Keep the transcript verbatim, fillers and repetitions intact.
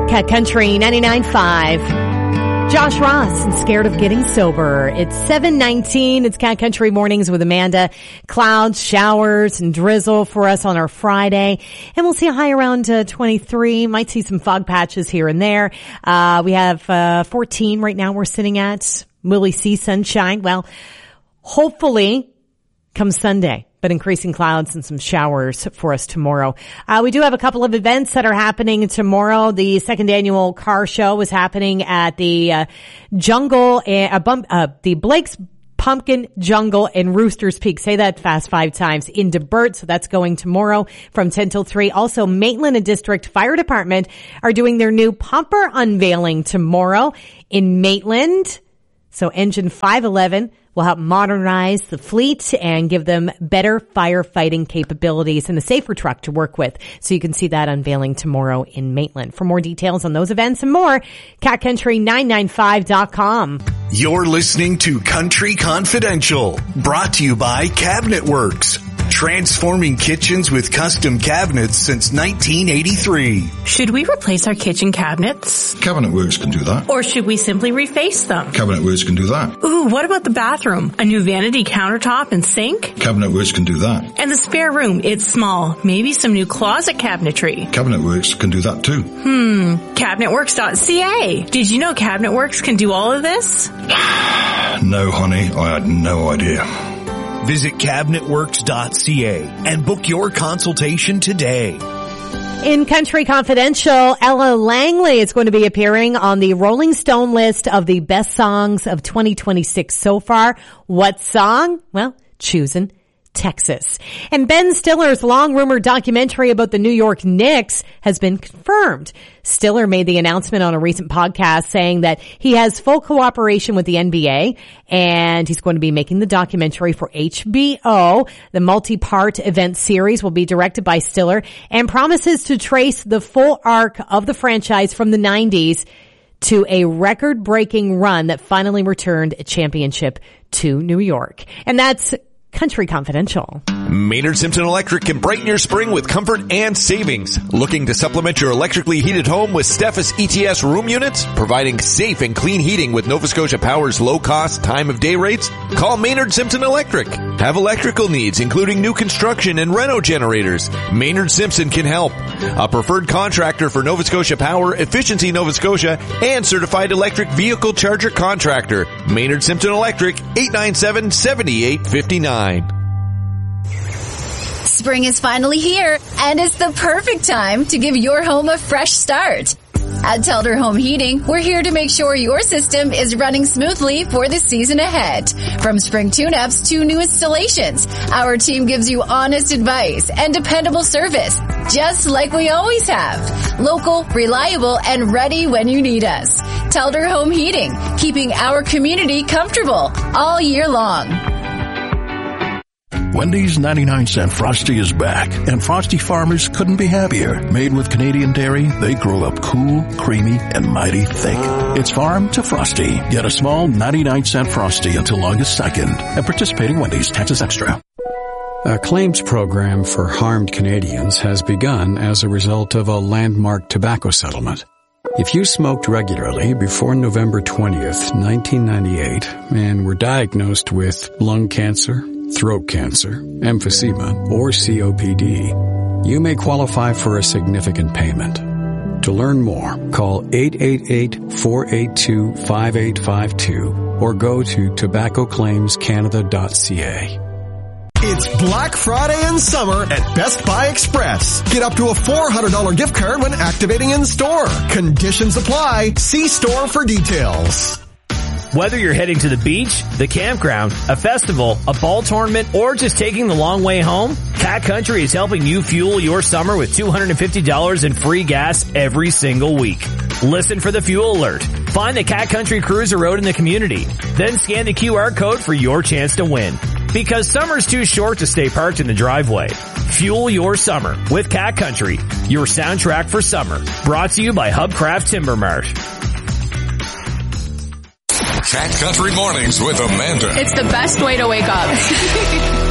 Cat Country ninety-nine point five. Josh Ross and Scared of Getting Sober. It's seven nineteen. It's Cat Country Mornings with Amanda. Clouds, showers, and drizzle for us on our Friday. And we'll see a high around uh, twenty-three. Might see some fog patches here and there. Uh, we have uh, fourteen right now we're sitting at. Will we see sunshine? Well, hopefully come Sunday, but increasing clouds and some showers for us tomorrow. Uh, we do have a couple of events that are happening tomorrow. The second annual car show is happening at the uh, Jungle, uh, bump, uh, the Blake's Pumpkin Jungle in Roosters Peak. Say that fast five times. In DeBert, so that's going tomorrow from ten till three. Also, Maitland and District Fire Department are doing their new pumper unveiling tomorrow in Maitland. So Engine five eleven will help modernize the fleet and give them better firefighting capabilities and a safer truck to work with. So you can see that unveiling tomorrow in Maitland. For more details on those events and more, cat country nine nine five dot com. You're listening to Country Confidential, brought to you by Cabinet Works. Transforming kitchens with custom cabinets since nineteen eighty-three. Should we replace our kitchen cabinets? Cabinet Works can do that. Or should we simply reface them? Cabinet Works can do that. Ooh, what about the bathroom? A new vanity countertop and sink? Cabinet Works can do that. And the spare room, it's small. Maybe some new closet cabinetry. Cabinet Works can do that too. Hmm, cabinet works dot c a. Did you know Cabinet Works can do all of this? No, honey, I had no idea. Visit cabinet works dot c a and book your consultation today. In Country Confidential, Ella Langley is going to be appearing on the Rolling Stone list of the best songs of twenty twenty-six so far. What song? Well, Choosing Texas. And Ben Stiller's long-rumored documentary about the New York Knicks has been confirmed. Stiller made the announcement on a recent podcast saying that he has full cooperation with the N B A and he's going to be making the documentary for H B O. The multi-part event series will be directed by Stiller and promises to trace the full arc of the franchise from the nineties to a record-breaking run that finally returned a championship to New York. And that's Country Confidential. Maynard Simpson Electric can brighten your spring with comfort and savings. Looking to supplement your electrically heated home with Steffes E T S room units, providing safe and clean heating with Nova Scotia Power's low-cost time-of-day rates? Call Maynard Simpson Electric. Have electrical needs, including new construction and reno generators? Maynard Simpson can help. A preferred contractor for Nova Scotia Power, Efficiency Nova Scotia, and certified electric vehicle charger contractor. Maynard Simpson Electric, eight nine seven, seven eight five nine. Spring is finally here, and it's the perfect time to give your home a fresh start. At Telder Home Heating, we're here to make sure your system is running smoothly for the season ahead. From spring tune-ups to new installations, our team gives you honest advice and dependable service, just like we always have. Local, reliable, and ready when you need us. Telder Home Heating, keeping our community comfortable all year long. Wendy's ninety-nine cent Frosty is back, and Frosty farmers couldn't be happier. Made with Canadian dairy, they grow up cool, creamy, and mighty thick. It's farm to Frosty. Get a small ninety-nine cent Frosty until August second at participating Wendy's, taxes extra. A claims program for harmed Canadians has begun as a result of a landmark tobacco settlement. If you smoked regularly before November twentieth, nineteen ninety-eight, and were diagnosed with lung cancer, throat cancer, emphysema, or C O P D, you may qualify for a significant payment. To learn more, call eight eight eight, four eight two, five eight five two or go to tobacco claims canada dot c a. It's Black Friday in summer at Best Buy Express. Get up to a four hundred dollars gift card when activating in store. Conditions apply. See store for details. Whether you're heading to the beach, the campground, a festival, a ball tournament, or just taking the long way home, Cat Country is helping you fuel your summer with two hundred fifty dollars in free gas every single week. Listen for the fuel alert. Find the Cat Country Cruiser Road in the community. Then scan the Q R code for your chance to win. Because summer's too short to stay parked in the driveway. Fuel your summer with Cat Country, your soundtrack for summer. Brought to you by Hubcraft Timber Mart. Cat Country Mornings with Amanda. It's the best way to wake up.